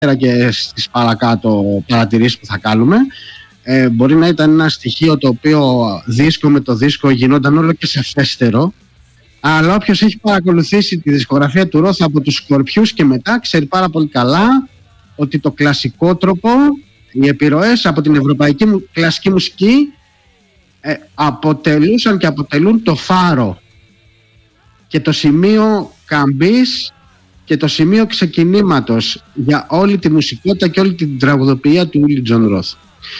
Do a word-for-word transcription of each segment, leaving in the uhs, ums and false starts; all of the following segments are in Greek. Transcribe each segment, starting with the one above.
και στις παρακάτω παρατηρήσεις που θα κάνουμε. Ε, μπορεί να ήταν ένα στοιχείο το οποίο δίσκο με το δίσκο γινόταν όλο και σαφέστερο, αλλά όποιος έχει παρακολουθήσει τη δισκογραφία του Roth από τους Σκορπιούς και μετά ξέρει πάρα πολύ καλά ότι το κλασικό τρόπο, οι επιρροές από την ευρωπαϊκή κλασική μουσική ε, αποτελούσαν και αποτελούν το φάρο και το σημείο καμπής και το σημείο ξεκινήματος για όλη τη μουσικότητα και όλη την τραγουδοποιία του Willie John Roth.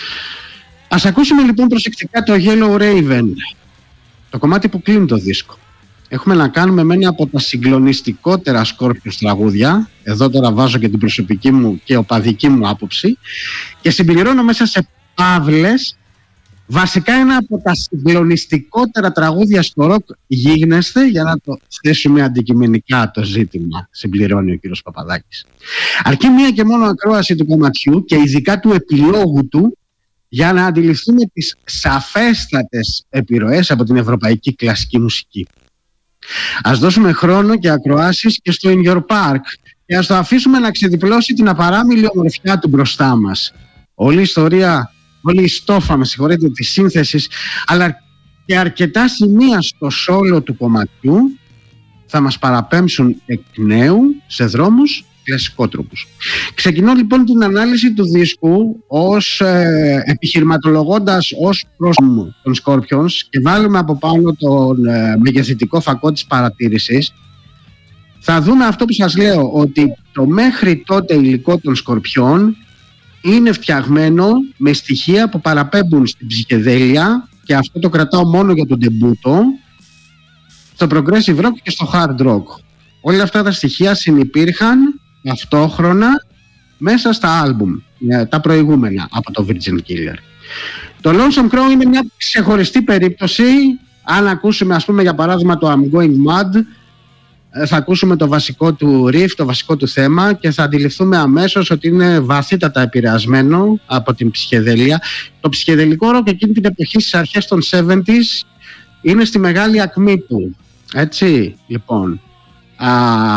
Ας ακούσουμε λοιπόν προσεκτικά το Yellow Raven, το κομμάτι που κλείνει το δίσκο. Έχουμε να κάνουμε με ένα από τα συγκλονιστικότερα Scorpions τραγούδια. Εδώ τώρα βάζω και την προσωπική μου και οπαδική μου άποψη και συμπληρώνω μέσα σε παύλες βασικά ένα από τα συγκλονιστικότερα τραγούδια στο ροκ γίγνεσθε, για να το θέσουμε αντικειμενικά το ζήτημα, συμπληρώνει ο κύριος Παπαδάκης. Αρκεί μία και μόνο ακρόαση του κομματιού και ειδικά του επιλόγου του για να αντιληφθούμε τις σαφέστατες επιρροές από την ευρωπαϊκή κλασική μουσική. Ας δώσουμε χρόνο και ακροάσεις και στο In Your Park και ας το αφήσουμε να ξεδιπλώσει την απαράμιλη ομορφιά του μπροστά μας. Όλη η ιστορία, όλη η στόφα, με συγχωρείτε, της σύνθεσης, αλλά και αρκετά σημεία στο σόλο του κομματιού θα μας παραπέμψουν εκ νέου σε δρόμους κλασικότροπους. Ξεκινώ λοιπόν την ανάλυση του δίσκου ως ε, επιχειρηματολογώντας ως πρόσωπο των Scorpions και βάλουμε από πάνω τον ε, μεγεθυντικό φακό της παρατήρησης. Θα δούμε αυτό που σας λέω, ότι το μέχρι τότε υλικό των Σκορπιών είναι φτιαγμένο με στοιχεία που παραπέμπουν στην ψυχεδέλεια, και αυτό το κρατάω μόνο για τον ντεμπούτο, στο progressive rock και στο hard rock. Όλα αυτά τα στοιχεία συνυπήρχαν ταυτόχρονα μέσα στα άλμπουμ, τα προηγούμενα από το Virgin Killer. Το Lonesome Crow είναι μια ξεχωριστή περίπτωση. Αν ακούσουμε, ας πούμε, για παράδειγμα το I'm Going Mad, θα ακούσουμε το βασικό του riff, το βασικό του θέμα, και θα αντιληφθούμε αμέσως ότι είναι βαθύτατα επηρεασμένο από την ψυχεδέλεια. Το ψυχεδελικό ροκ εκείνη την εποχή, στις αρχές των εβδομήντα, είναι στη μεγάλη ακμή του. Έτσι, λοιπόν. Α,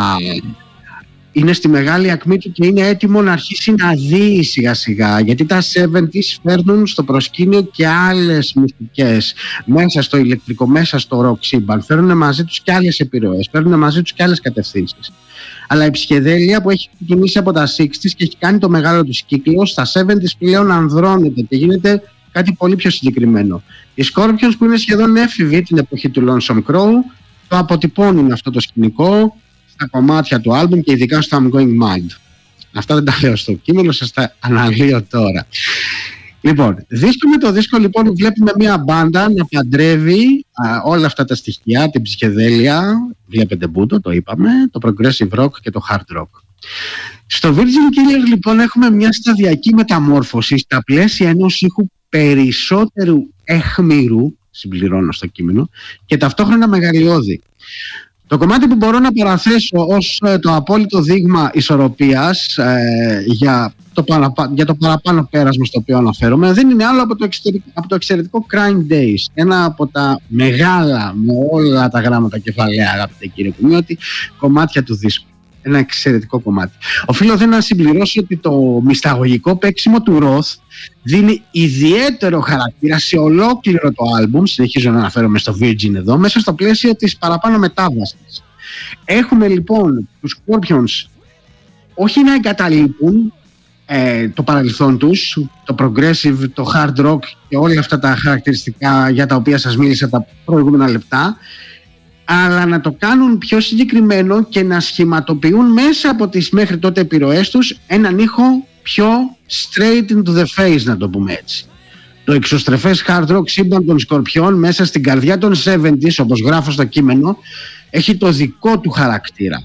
είναι στη μεγάλη ακμή του και είναι έτοιμο να αρχίσει να δει σιγά σιγά, γιατί τα εβδομήντα φέρνουν στο προσκήνιο και άλλες μυστικές μέσα στο ηλεκτρικό, μέσα στο ροκ σύμπαν. Φέρνουν μαζί τους και άλλες επιρροές, φέρνουν μαζί τους και άλλες κατευθύνσεις. Αλλά η ψυχεδέλεια που έχει ξεκινήσει από τα εξήντα και έχει κάνει το μεγάλο τους κύκλο, στα εβδομήντα πλέον ανδρώνεται και γίνεται κάτι πολύ πιο συγκεκριμένο. Οι Scorpions, που είναι σχεδόν έφηβοι την εποχή του Lonesome Crow, το αποτυπώνουν αυτό το σκηνικό στα κομμάτια του άλμπουμ και ειδικά στο I'm Going Mad. Αυτά δεν τα λέω στο κείμενο, σας τα αναλύω τώρα. Λοιπόν, δίσκο με το δίσκο λοιπόν βλέπουμε μια μπάντα να παντρεύει α, όλα αυτά τα στοιχεία, την ψυχεδέλεια, βλέπετε μπούτο, το είπαμε, το progressive rock και το hard rock. Στο Virgin Killer λοιπόν έχουμε μια σταδιακή μεταμόρφωση στα πλαίσια ενός ήχου περισσότερου αιχμηρού, συμπληρώνω στο κείμενο, και ταυτόχρονα μεγαλειώδη. Το κομμάτι που μπορώ να παραθέσω ως ε, το απόλυτο δείγμα ισορροπίας ε, για, το παραπα... για το παραπάνω πέρασμα στο οποίο αναφέρομαι δεν είναι άλλο από το, εξαιρετικό, από το εξαιρετικό Crying Days, ένα από τα μεγάλα, με όλα τα γράμματα κεφαλαία, αγαπητέ κύριε Κουμιώτη, κομμάτια του δίσκου. Ένα εξαιρετικό κομμάτι. Οφείλω δε να συμπληρώσω ότι το μυσταγωγικό παίξιμο του Roth δίνει ιδιαίτερο χαρακτήρα σε ολόκληρο το άλμπουμ, συνεχίζω να αναφέρομαι στο Virgin εδώ, μέσα στο πλαίσιο της παραπάνω μετάβασης. Έχουμε λοιπόν τους Scorpions όχι να εγκαταλείπουν ε, το παρελθόν τους, το progressive, το hard rock και όλα αυτά τα χαρακτηριστικά για τα οποία σας μίλησα τα προηγούμενα λεπτά, αλλά να το κάνουν πιο συγκεκριμένο και να σχηματοποιούν μέσα από τις μέχρι τότε επιρροές τους έναν ήχο πιο straight into the face, να το πούμε έτσι. Το εξωστρεφές hard rock σύμπαν των Σκορπιών μέσα στην καρδιά των εβδομήντα, όπως γράφω στο κείμενο, έχει το δικό του χαρακτήρα.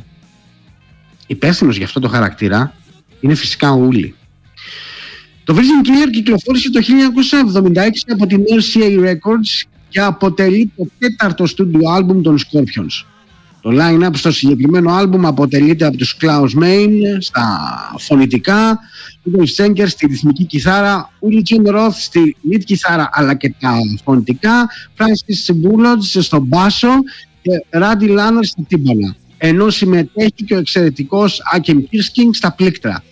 Υπεύθυνος για αυτό το χαρακτήρα είναι φυσικά ο Ούλι. Το Virgin Killer κυκλοφόρησε το χίλια εννιακόσια εβδομήντα έξι από την αρ σι έι Records και αποτελεί το τέταρτο studio album των Scorpions. Το line-up στο συγκεκριμένο άλμπουμ αποτελείται από τους Klaus Meine στα φωνητικά, Rudolf Schenker στη ρυθμική κιθάρα, Willie John Roth στη lead κιθάρα αλλά και τα φωνητικά, Francis Bullard στο μπάσο και Randy Lanner στα τύμπανα. Ενώ συμμετέχει και ο εξαιρετικός Akim Kirsking στα πλήκτρα.